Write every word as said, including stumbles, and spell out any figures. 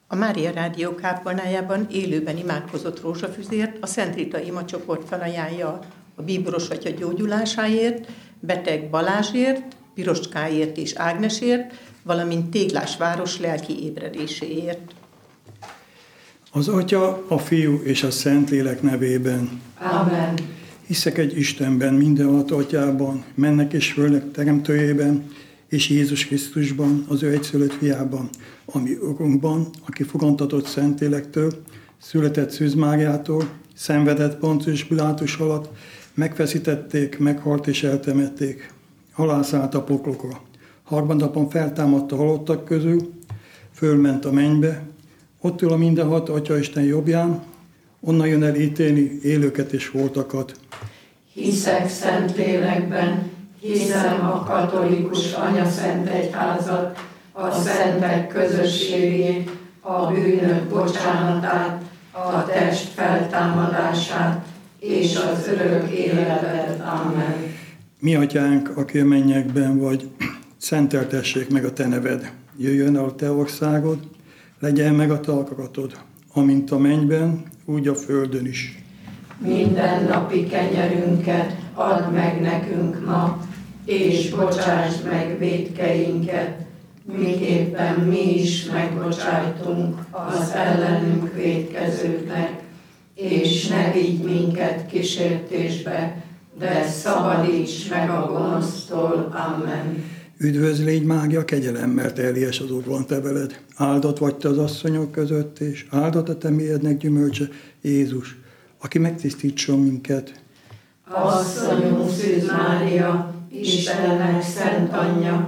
A Mária Rádió kápolnájában élőben imádkozott rózsafüzért a Szent Rita imacsoport felajánlja a bíboros atya gyógyulásáért, beteg Balázsért, Piroskáért és Ágnesért, valamint Téglás város lelki ébredéséért. Az Atya, a Fiú és a Szentlélek nevében. Amen. Hiszek egy Istenben, mindenható Atyában, mennek és földnek teremtőjében, és Jézus Krisztusban, az ő egyszülött fiában, ami Urunkban, aki fogantatott Szentlélektől, született Szűz Máriától, szenvedett Poncius Pilátus alatt, megfeszítették, meghalt és eltemették. Halálszállt a poklokra. Harmadnapon feltámadt a halottak közül, fölment a mennybe, ott ül a mindenható Atya Isten jobbján, onnan jön el ítélni élőket és holtakat. Hiszek Szentlélekben, hiszem a katolikus anyaszentegyházat, a szentek közösségét, a bűnök bocsánatát, a test feltámadását és az örök életet. Amen. Mi Atyánk, aki a mennyekben vagy, szenteltessék meg a te neved. Jöjjön el a te országod, legyen meg a te akaratod, amint a mennyben, úgy a földön is. Minden napi kenyerünket add meg nekünk ma, és bocsásd meg vétkeinket, miképpen mi is megbocsájtunk az ellenünk vétkezőknek, és ne vigy minket kísértésbe, de szabadíts meg a gonosztól. Amen. Üdvözl légy, Mária, kegyelemmel teljes az Úr van te veled. Áldott vagy te az asszonyok között, és áldott a te méhednek gyümölcse, Jézus, aki megtisztítson minket. Asszonyunk Szűz Mária, Istennek szent anyja,